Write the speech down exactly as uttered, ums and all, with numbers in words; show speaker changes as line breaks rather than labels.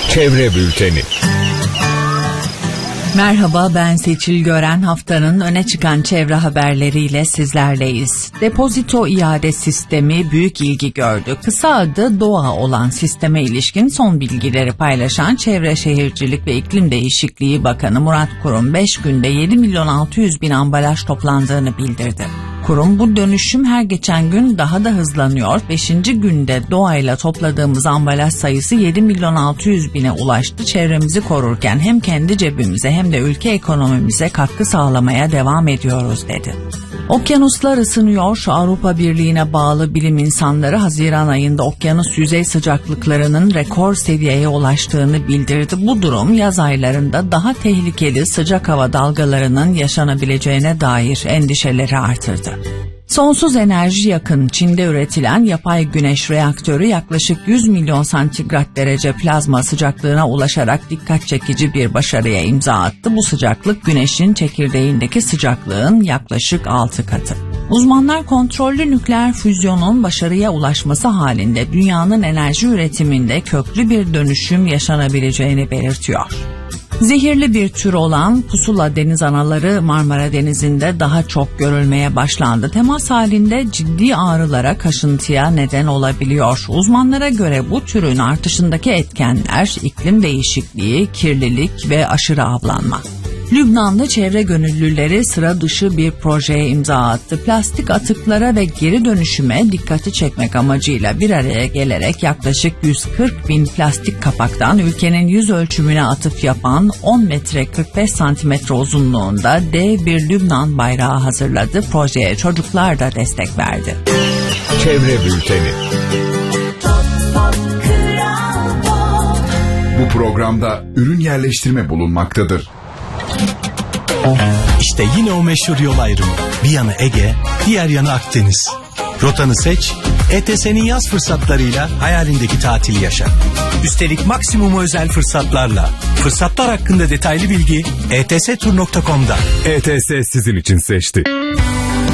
Çevre Bülteni.
Merhaba, ben Seçil Gören. Haftanın öne çıkan çevre haberleriyle sizlerleyiz. Depozito iade sistemi büyük ilgi gördü. Kısa adı DOğa olan sisteme ilişkin son bilgileri paylaşan Çevre Şehircilik ve İklim Değişikliği Bakanı Murat Kurum beş günde yedi milyon altı yüz bin ambalaj toplandığını bildirdi. Kurum, bu dönüşüm her geçen gün daha da hızlanıyor. beşinci günde doğayla topladığımız ambalaj sayısı yedi milyon altı yüz bine ulaştı. Çevremizi korurken hem kendi cebimize hem de ülke ekonomimize katkı sağlamaya devam ediyoruz dedi. Okyanuslar ısınıyor. Avrupa Birliği'ne bağlı bilim insanları Haziran ayında okyanus yüzey sıcaklıklarının rekor seviyeye ulaştığını bildirdi. Bu durum yaz aylarında daha tehlikeli sıcak hava dalgalarının yaşanabileceğine dair endişeleri artırdı. Sonsuz enerji yakın Çin'de üretilen yapay güneş reaktörü yaklaşık yüz milyon santigrat derece plazma sıcaklığına ulaşarak dikkat çekici bir başarıya imza attı. Bu sıcaklık güneşin çekirdeğindeki sıcaklığın yaklaşık altı katı. Uzmanlar kontrollü nükleer füzyonun başarıya ulaşması halinde dünyanın enerji üretiminde köklü bir dönüşüm yaşanabileceğini belirtiyor. Zehirli bir tür olan pusula deniz anaları Marmara Denizi'nde daha çok görülmeye başlandı. Temas halinde ciddi ağrılara, kaşıntıya neden olabiliyor. Uzmanlara göre bu türün artışındaki etkenler iklim değişikliği, kirlilik ve aşırı avlanma. Lübnan'da çevre gönüllüleri sıra dışı bir projeye imza attı. Plastik atıklara ve geri dönüşüme dikkati çekmek amacıyla bir araya gelerek yaklaşık yüz kırk bin plastik kapaktan ülkenin yüz ölçümüne atıf yapan on metre kırk beş santimetre uzunluğunda dev bir Lübnan bayrağı hazırladı. Projeye çocuklar da destek verdi.
Çevre Bülteni.
Bu programda ürün yerleştirme bulunmaktadır.
İşte yine o meşhur yol ayrımı. Bir yanı Ege, diğer yanı Akdeniz. Rotanı seç, E T S'nin yaz fırsatlarıyla hayalindeki tatili yaşa. Üstelik maksimum özel fırsatlarla. Fırsatlar hakkında detaylı bilgi e t s tur nokta com'da.
E T S sizin için seçti.